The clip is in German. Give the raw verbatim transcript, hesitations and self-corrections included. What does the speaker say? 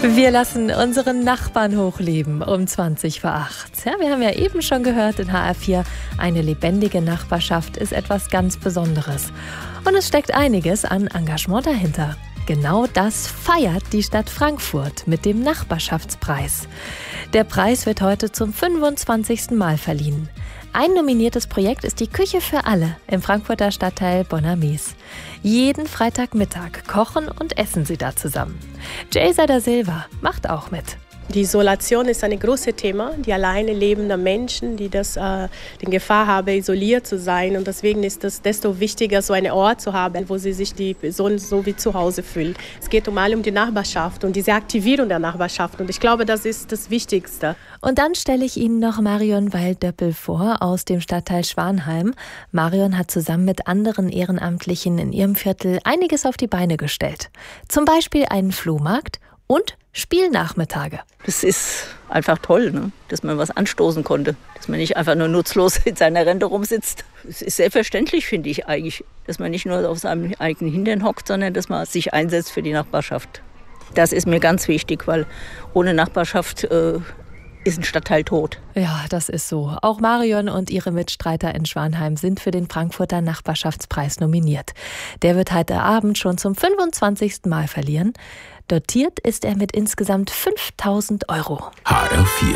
Wir lassen unseren Nachbarn hochleben um zwanzig vor acht. Ja, wir haben ja eben schon gehört in H R vier, eine lebendige Nachbarschaft ist etwas ganz Besonderes. Und es steckt einiges an Engagement dahinter. Genau das feiert die Stadt Frankfurt mit dem Nachbarschaftspreis. Der Preis wird heute zum fünfundzwanzigsten Mal verliehen. Ein nominiertes Projekt ist die Küche für alle im Frankfurter Stadtteil Bonner-Mies. Jeden Freitagmittag kochen und essen sie da zusammen. Jaysa da Silva macht auch mit. Die Isolation ist ein großes Thema. Die alleine lebenden Menschen, die das, äh, die Gefahr haben, isoliert zu sein. Und deswegen ist es desto wichtiger, so einen Ort zu haben, wo sie sich die Person so wie zu Hause fühlt. Es geht um alle um die Nachbarschaft und diese Aktivierung der Nachbarschaft. Und ich glaube, das ist das Wichtigste. Und dann stelle ich Ihnen noch Marion Weil-Döppel vor aus dem Stadtteil Schwanheim. Marion hat zusammen mit anderen Ehrenamtlichen in ihrem Viertel einiges auf die Beine gestellt. Zum Beispiel einen Flohmarkt und Spielnachmittage. Das ist einfach toll, ne? Dass man was anstoßen konnte, dass man nicht einfach nur nutzlos in seiner Rente rumsitzt. Es ist selbstverständlich, finde ich eigentlich, dass man nicht nur auf seinem eigenen Hintern hockt, sondern dass man sich einsetzt für die Nachbarschaft. Das ist mir ganz wichtig, weil ohne Nachbarschaft äh, ist ein Stadtteil tot. Ja, das ist so. Auch Marion und ihre Mitstreiter in Schwanheim sind für den Frankfurter Nachbarschaftspreis nominiert. Der wird heute Abend schon zum fünfundzwanzigsten Mal verliehen. Dotiert ist er mit insgesamt fünftausend Euro. H R vier